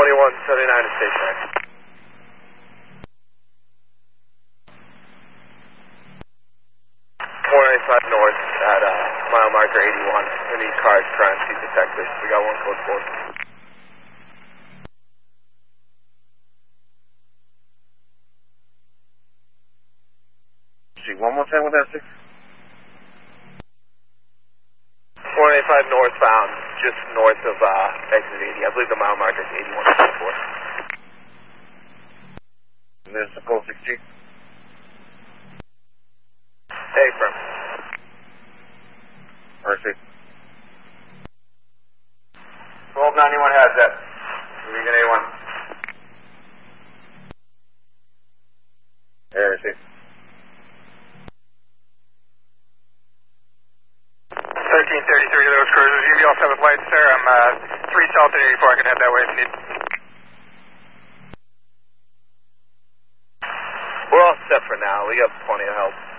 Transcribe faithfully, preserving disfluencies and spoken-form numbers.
twenty-one seventy-nine to stationary. four ninety-five north at uh, mile marker eighty-one. We need cars, crime scene detectives. We got one code four. See, one more time with that six. four ninety-five northbound, just north of uh, exit eighty. I believe the mile marker is eighty-one twenty-four. And there's the code six G. Hey, firm. Perfect. twelve ninety-one has that. Moving at A one. Yeah, I see. thirteen thirty-three to those cruisers. You also have with lights, sir. I'm uh, three south at eighty-four. I can head that way if you need. We're all set for now. We got plenty of help.